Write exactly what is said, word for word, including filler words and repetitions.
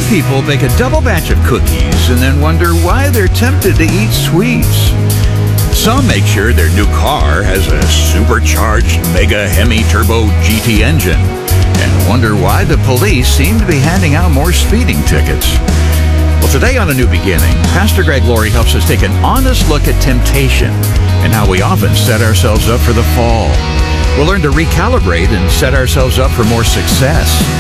people bake a double batch of cookies and then wonder why they're tempted to eat sweets. Some make sure their new car has a supercharged Mega Hemi Turbo G T engine and wonder why the police seem to be handing out more speeding tickets. Well, today on A New Beginning, Pastor Greg Laurie helps us take an honest look at temptation and how we often set ourselves up for the fall. We'll learn to recalibrate and set ourselves up for more success.